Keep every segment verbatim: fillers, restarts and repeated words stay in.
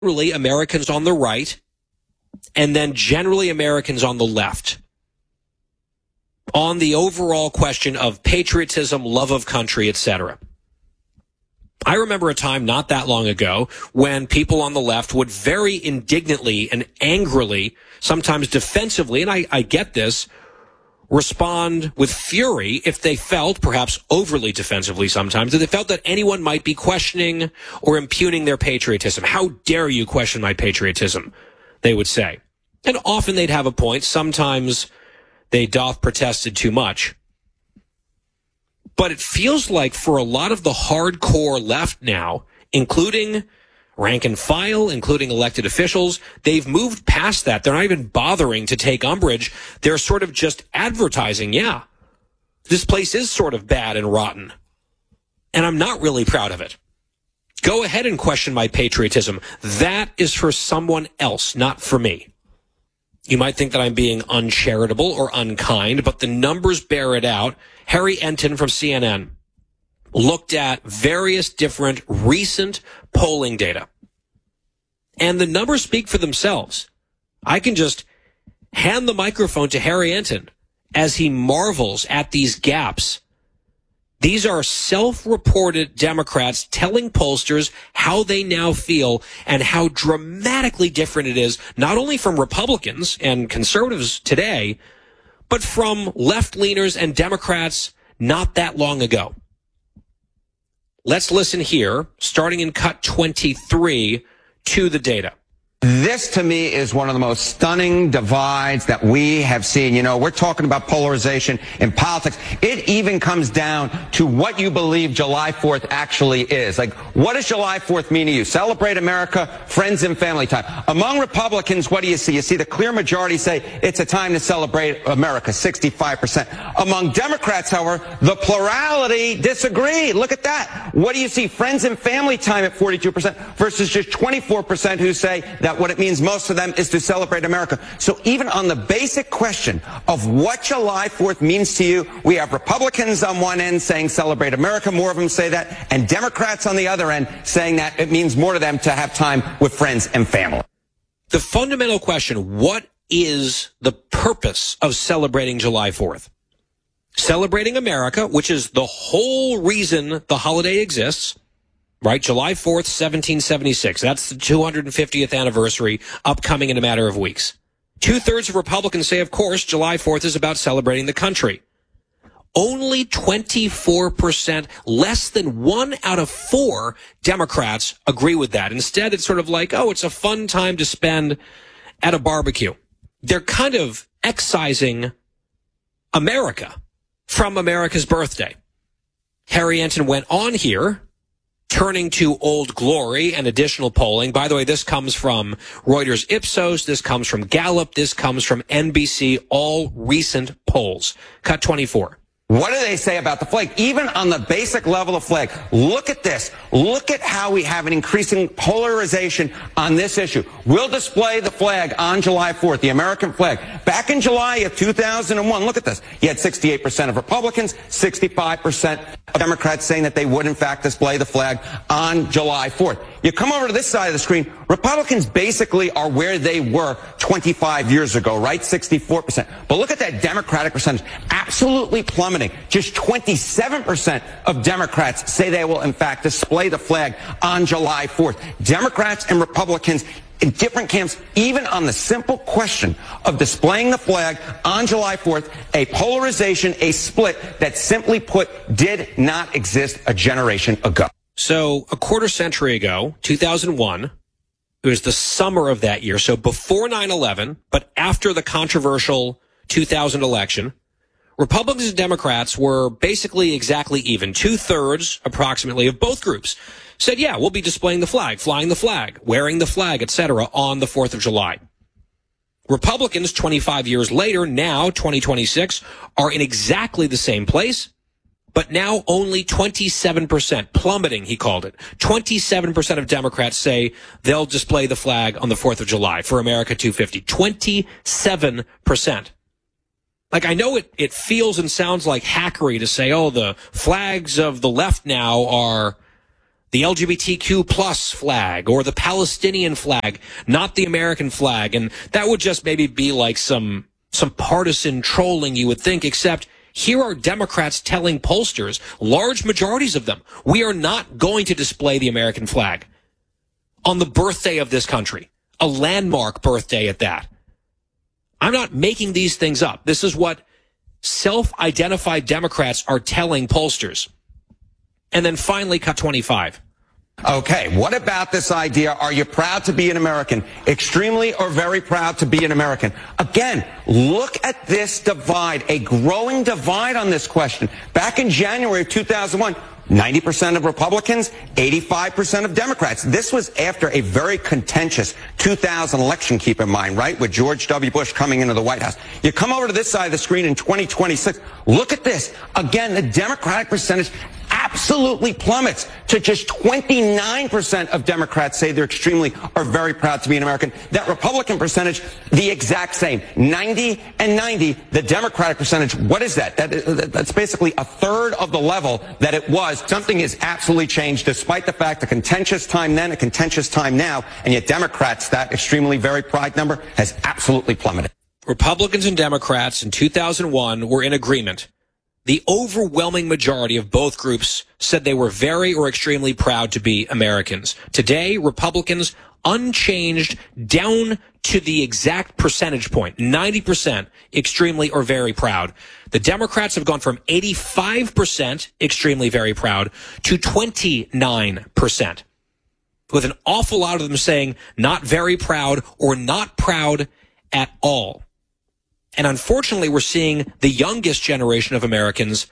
Really, Americans on the right, and then generally Americans on the left, on the overall question of patriotism, love of country, et cetera. I remember a time not that long ago when people on the left would very indignantly and angrily, sometimes defensively, and I, I get this, respond with fury if they felt, perhaps overly defensively sometimes, that they felt that anyone might be questioning or impugning their patriotism. How dare you question my patriotism, they would say. And often they'd have a point. Sometimes they doth protested too much. But it feels like for a lot of the hardcore left now, including rank and file, including elected officials, they've moved past that. They're not even bothering to take umbrage. They're sort of just advertising, yeah, this place is sort of bad and rotten, and I'm not really proud of it. Go ahead and question my patriotism. That is for someone else, not for me. You might think that I'm being uncharitable or unkind, but the numbers bear it out. Harry Enton from C N N looked at various different recent polling data, and the numbers speak for themselves. I can just hand the microphone to Harry Enton as he marvels at these gaps. These are self-reported Democrats telling pollsters how they now feel and how dramatically different it is, not only from Republicans and conservatives today, but from left-leaners and Democrats not that long ago. Let's listen here, starting in cut twenty-three, to the data. This, to me, is one of the most stunning divides that we have seen. You know, we're talking about polarization in politics. It even comes down to what you believe July fourth actually is. Like, what does July fourth mean to you? Celebrate America, friends and family time. Among Republicans, what do you see? You see the clear majority say it's a time to celebrate America, sixty-five percent. Among Democrats, however, the plurality disagree. Look at that. What do you see? Friends and family time at forty-two percent versus just twenty-four percent who say that what it means most for them is to celebrate America. So even on the basic question of what July fourth means to you, we have Republicans on one end saying celebrate America, more of them say that, and Democrats on the other end saying that it means more to them to have time with friends and family. The fundamental question, what is the purpose of celebrating July fourth? Celebrating America, which is the whole reason the holiday exists. Right, July fourth, seventeen seventy-six. That's the two hundred fiftieth anniversary upcoming in a matter of weeks. Two-thirds of Republicans say, of course, July fourth is about celebrating the country. Only twenty-four percent, less than one out of four Democrats agree with that. Instead, it's sort of like, oh, it's a fun time to spend at a barbecue. They're kind of excising America from America's birthday. Harry Enton went on here, turning to Old Glory and additional polling. By the way, this comes from Reuters Ipsos. This comes from Gallup. This comes from N B C, all recent polls. Cut twenty-four. What do they say about the flag? Even on the basic level of flag, look at this. Look at how we have an increasing polarization on this issue. We'll display the flag on July fourth, the American flag. Back in July of two thousand one, look at this. You had sixty-eight percent of Republicans, sixty-five percent of Democrats saying that they would, in fact, display the flag on July fourth. You come over to this side of the screen, Republicans basically are where they were twenty-five years ago, right? sixty-four percent. But look at that Democratic percentage, absolutely plummeting. Just twenty-seven percent of Democrats say they will, in fact, display the flag on July fourth. Democrats and Republicans in different camps, even on the simple question of displaying the flag on July fourth, a polarization, a split that, simply put, did not exist a generation ago. So a quarter century ago, two thousand one, it was the summer of that year. So before nine eleven, but after the controversial two thousand election, Republicans and Democrats were basically exactly even. Two-thirds, approximately, of both groups said, yeah, we'll be displaying the flag, flying the flag, wearing the flag, et cetera, on the fourth of July. Republicans, twenty-five years later, now twenty twenty-six, are in exactly the same place, but now only twenty-seven percent, plummeting, he called it. twenty-seven percent of Democrats say they'll display the flag on the fourth of July for America two fifty. twenty-seven percent. Like, I know it, it feels and sounds like hackery to say, oh, the flags of the left now are the L G B T Q plus flag or the Palestinian flag, not the American flag. And that would just maybe be like some, some partisan trolling, you would think, except here are Democrats telling pollsters, large majorities of them, we are not going to display the American flag on the birthday of this country, a landmark birthday at that. I'm not making these things up. This is what self-identified Democrats are telling pollsters. And then finally, cut twenty-five. Okay, what about this idea? Are you proud to be an American? Extremely or very proud to be an American? Again, look at this divide, a growing divide on this question. Back in January of two thousand one, ninety percent of Republicans, eighty-five percent of Democrats. This was after a very contentious two thousand election, keep in mind, right, with George W. Bush coming into the White House. You come over to this side of the screen in twenty twenty-six, look at this. Again, the Democratic percentage absolutely plummets to just twenty-nine percent of Democrats say they're extremely or very proud to be an American. That Republican percentage, the exact same, ninety and ninety. The Democratic percentage, what is that? that that's basically a third of the level that it was. Something has absolutely changed, despite the fact a contentious time then, a contentious time now, and yet Democrats, that extremely very pride number has absolutely plummeted. Republicans and Democrats in two thousand one were in agreement. The overwhelming majority of both groups said they were very or extremely proud to be Americans. Today, Republicans unchanged down to the exact percentage point, ninety percent extremely or very proud. The Democrats have gone from eighty-five percent extremely very proud to twenty-nine percent, with an awful lot of them saying not very proud or not proud at all. And unfortunately, we're seeing the youngest generation of Americans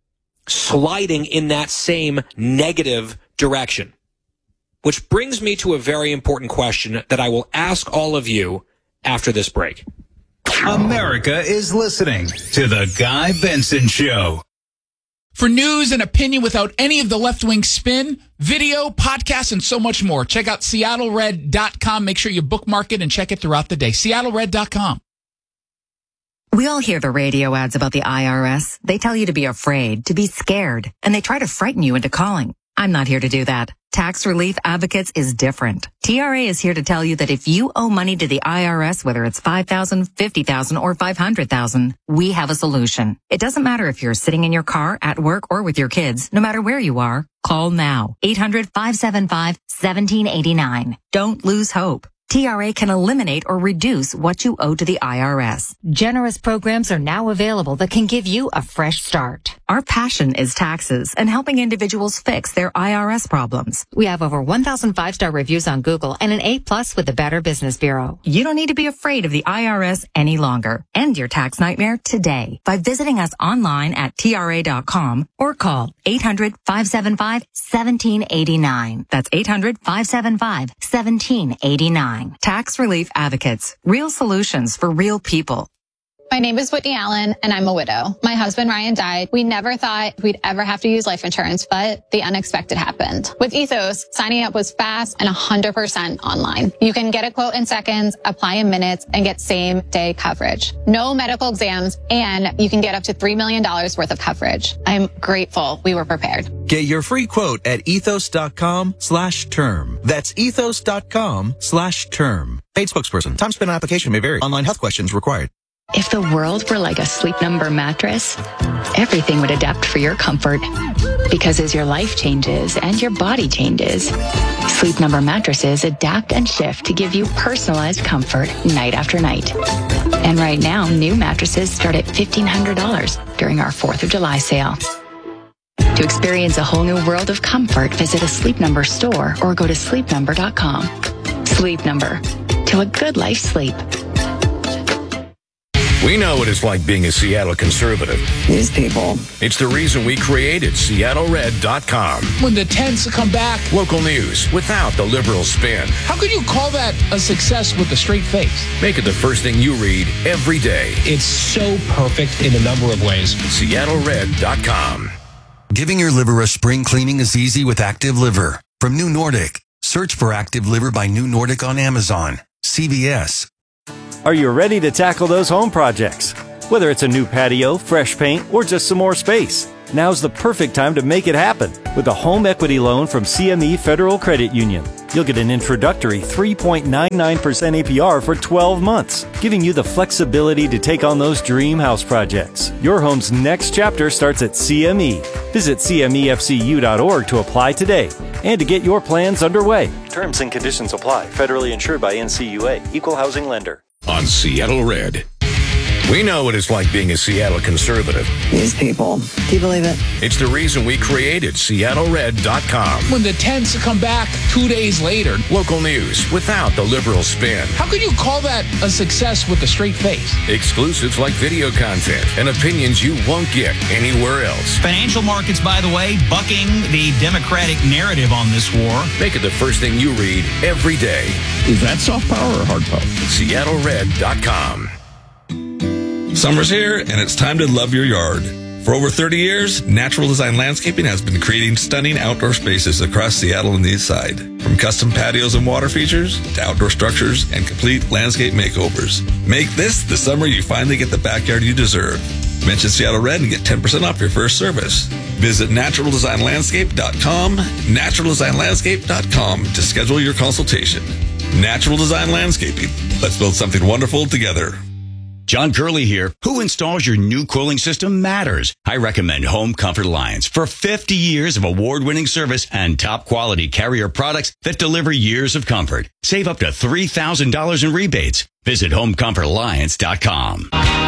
sliding in that same negative direction. Which brings me to a very important question that I will ask all of you after this break. America is listening to The Guy Benson Show. For news and opinion without any of the left-wing spin, video, podcasts, and so much more, check out Seattle Red dot com. Make sure you bookmark it and check it throughout the day. Seattle Red dot com. We all hear the radio ads about the I R S. They tell you to be afraid, to be scared, and they try to frighten you into calling. I'm not here to do that. Tax Relief Advocates is different. T R A is here to tell you that if you owe money to the I R S, whether it's five thousand dollars, fifty thousand dollars, or five hundred thousand dollars, we have a solution. It doesn't matter if you're sitting in your car, at work, or with your kids. No matter where you are, call now. eight hundred, five seven five, one seven eight nine. Don't lose hope. T R A can eliminate or reduce what you owe to the I R S. Generous programs are now available that can give you a fresh start. Our passion is taxes and helping individuals fix their I R S problems. We have over one thousand five-star reviews on Google and an A plus with the Better Business Bureau. You don't need to be afraid of the I R S any longer. End your tax nightmare today by visiting us online at T R A dot com or call eight hundred, five seven five, one seven eight nine. That's eight hundred, five seven five, one seven eight nine. Tax Relief Advocates. Real solutions for real people. My name is Whitney Allen, and I'm a widow. My husband, Ryan, died. We never thought we'd ever have to use life insurance, but the unexpected happened. With Ethos, signing up was fast and one hundred percent online. You can get a quote in seconds, apply in minutes, and get same-day coverage. No medical exams, and you can get up to three million dollars worth of coverage. I'm grateful we were prepared. Get your free quote at ethos.com slash term. That's ethos.com slash term. Paid spokesperson. Time spent on application may vary. Online health questions required. If the world were like a Sleep Number mattress, everything would adapt for your comfort. Because as your life changes and your body changes, Sleep Number mattresses adapt and shift to give you personalized comfort night after night. And right now, new mattresses start at fifteen hundred dollars during our fourth of July sale. To experience a whole new world of comfort, visit a Sleep Number store or go to sleep number dot com. Sleep Number. To a good life sleep. We know what it's like being a Seattle conservative. These people. It's the reason we created Seattle Red dot com. When the tents come back. Local news without the liberal spin. How could you call that a success with a straight face? Make it the first thing you read every day. It's so perfect in a number of ways. Seattle Red dot com. Giving your liver a spring cleaning is easy with Active Liver. From New Nordic. Search for Active Liver by New Nordic on Amazon. C V S. Are you ready to tackle those home projects? Whether it's a new patio, fresh paint, or just some more space, Now's the perfect time to make it happen with a home equity loan from C M E Federal Credit Union. You'll get an introductory three point nine nine percent A P R for twelve months, giving you the flexibility to take on those dream house projects. Your home's next chapter starts at C M E. Visit C M E F C U dot org to apply today and to get your plans underway. Terms and conditions apply. Federally insured by N C U A. Equal housing lender. On Seattle Red. We know what it's like being a Seattle conservative. These people. Do you believe it? It's the reason we created Seattle Red dot com. When the tents come back two days later. Local news without the liberal spin. How could you call that a success with a straight face? Exclusives like video content and opinions you won't get anywhere else. Financial markets, by the way, bucking the Democratic narrative on this war. Make it the first thing you read every day. Is that soft power or hard power? Seattle Red dot com. Summer's here, and it's time to love your yard. For over thirty years, Natural Design Landscaping has been creating stunning outdoor spaces across Seattle and the East Side. From custom patios and water features to outdoor structures and complete landscape makeovers. Make this the summer you finally get the backyard you deserve. Mention Seattle Red and get ten percent off your first service. Visit natural design landscape dot com, natural design landscape dot com to schedule your consultation. Natural Design Landscaping. Let's build something wonderful together. John Curley here. Who installs your new cooling system matters. I recommend Home Comfort Alliance for fifty years of award-winning service and top quality Carrier products that deliver years of comfort. Save up to three thousand dollars in rebates. Visit home comfort alliance dot com.